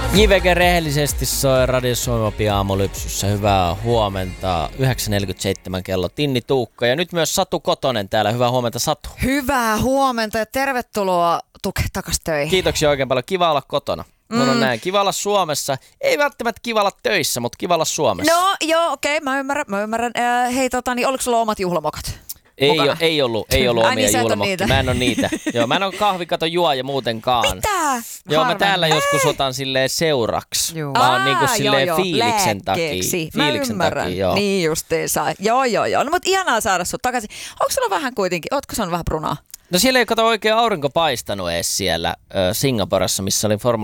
JVG rehellisesti soi Radio Suomi aamulypsyssä. Hyvää huomenta. 9.47 kello. Tinni Tuukka ja nyt myös Satu Kotonen täällä. Hyvää huomenta, Satu. Hyvää huomenta ja tervetuloa takas töihin. Kiitoksia oikein paljon. Kiva olla kotona. No näin. Kiva olla Suomessa. Ei välttämättä kiva olla töissä, mutta kiva olla Suomessa. No joo, okei, mä ymmärrän. Hei, oliko sulla omat juhlamokat? Ei ollut omia niin, juhlamokkia. Mä en ole niitä. Joo, mä en ole kahvikaton juoja muutenkaan. Mitä? Joo, mä täällä joskus otan silleen seuraksi. Vaan niinku silleen fiiliksen takia. Mä ymmärrän. Joo. Niin justiinsa. Joo. No mut ihanaa saada sut takaisin. Onko sulla vähän kuitenkin, ootko saanut vähän brunaa? No siellä ei kato oikein aurinko paistanut edes siellä Singaporessa, missä oli Formula